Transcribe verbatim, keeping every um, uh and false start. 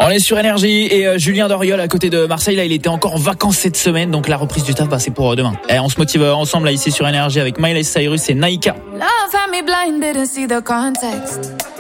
On est sur Énergie et euh, Julien Doriol à côté de Marseille, là il était encore en vacances cette semaine, donc la reprise du taf bah, c'est pour euh, demain. Et on se motive euh, ensemble là ici sur Énergie avec Miley Cyrus et Naïka. Love had me blind, didn't see the context.